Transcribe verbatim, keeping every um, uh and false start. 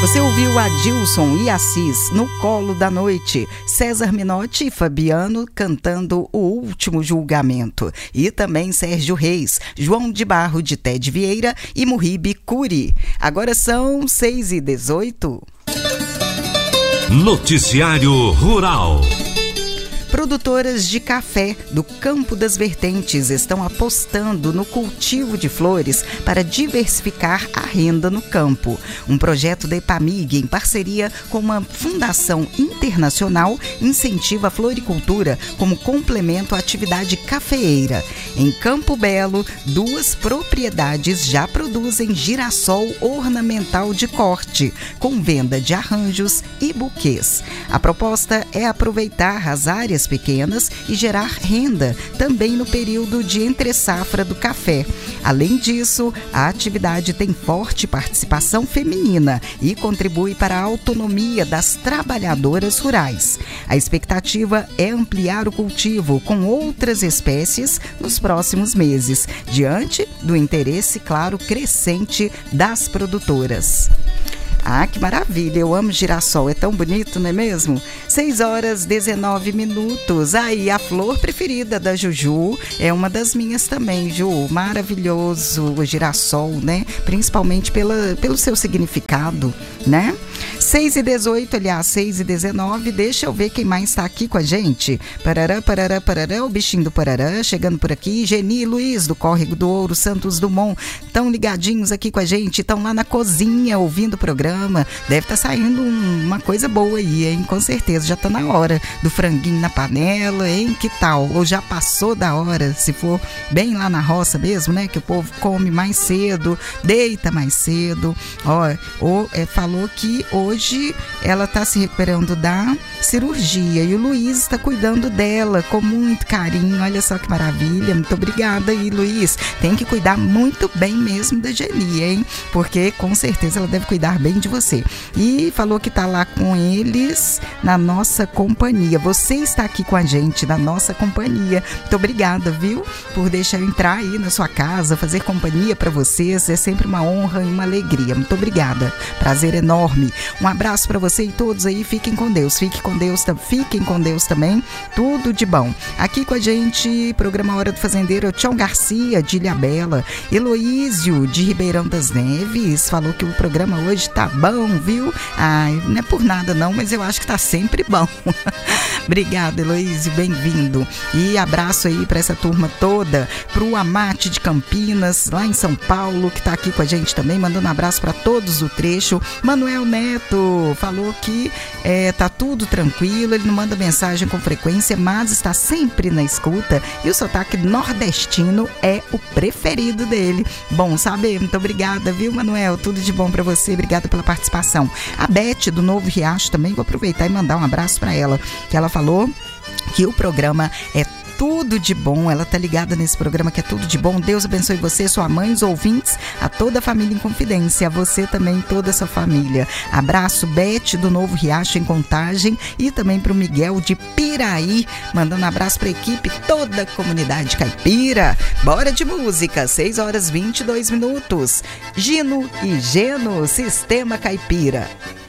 Você ouviu Adilson e Assis no Colo da Noite, César Minotti e Fabiano cantando O Último Julgamento, e também Sérgio Reis, João de Barro de Ted Vieira e Muribe Curi. Agora são seis e dezoito. Noticiário Rural. Produtoras de café do Campo das Vertentes estão apostando no cultivo de flores para diversificar a renda no campo. Um projeto da EPAMIG, em parceria com uma fundação internacional, incentiva a floricultura como complemento à atividade cafeeira. Em Campo Belo, duas propriedades já produzem girassol ornamental de corte, com venda de arranjos e buquês. A proposta é aproveitar as áreas pequenas e gerar renda também no período de entre-safra do café. Além disso, a atividade tem forte participação feminina e contribui para a autonomia das trabalhadoras rurais. A expectativa é ampliar o cultivo com outras espécies nos próximos meses, diante do interesse, claro, crescente das produtoras. Ah, que maravilha, eu amo girassol, é tão bonito, não é mesmo? seis horas, dezenove minutos. Aí, a flor preferida da Juju é uma das minhas também, Ju. Maravilhoso o girassol, né? Principalmente pela, pelo seu significado, né? seis e dezoito, aliás, seis e dezenove, deixa eu ver quem mais está aqui com a gente. Parará, parará, parará, o bichinho do Parará, chegando por aqui. Geni e Luiz, do Córrego do Ouro, Santos Dumont, estão ligadinhos aqui com a gente, estão lá na cozinha ouvindo o programa. Deve estar saindo um, uma coisa boa aí, hein? Com certeza, já está na hora do franguinho na panela, hein? Que tal? Ou já passou da hora, se for bem lá na roça mesmo, né? Que o povo come mais cedo, deita mais cedo. Ó, ou, é, falou que hoje ela está se recuperando da cirurgia e o Luiz está cuidando dela com muito carinho. Olha só que maravilha. Muito obrigada aí, Luiz. Tem que cuidar muito bem mesmo da Geni, hein? Porque com certeza ela deve cuidar bem de você. E falou que está lá com eles na nossa companhia. Você está aqui com a gente na nossa companhia. Muito obrigada, viu? Por deixar eu entrar aí na sua casa, fazer companhia para vocês. É sempre uma honra e uma alegria. Muito obrigada. Prazer enorme. Um abraço para você e todos aí. Fiquem com Deus. Fiquem com Deus, fiquem com Deus também. Tudo de bom. Aqui com a gente, programa Hora do Fazendeiro, é o Tião Garcia, de Ilhabela. Heloísio, de Ribeirão das Neves, falou que o programa hoje tá bom, viu? Ai, não é por nada não, mas eu acho que tá sempre bom. Obrigada, Heloísio, bem-vindo. E abraço aí para essa turma toda, pro Amate de Campinas, lá em São Paulo, que tá aqui com a gente também, mandando um abraço para todos do trecho. Manuel Neto falou que é, tá tudo tranquilo, ele não manda mensagem com frequência, mas está sempre na escuta e o sotaque nordestino é o preferido dele. Bom saber, muito obrigada, viu, Manuel? Tudo de bom para você, obrigada pela participação. A Beth, do Novo Riacho, também vou aproveitar e mandar um abraço para ela, que ela falou que o programa é tudo de bom, ela tá ligada nesse programa que é tudo de bom. Deus abençoe você, sua mãe, os ouvintes, a toda a família em confidência, a você também, toda essa família. Abraço, Beth, do Novo Riacho, em Contagem, e também pro Miguel de Piraí, mandando um abraço pra equipe, toda a comunidade caipira. Bora de música, seis horas e vinte e dois minutos. Gino e Geno, Sistema Caipira.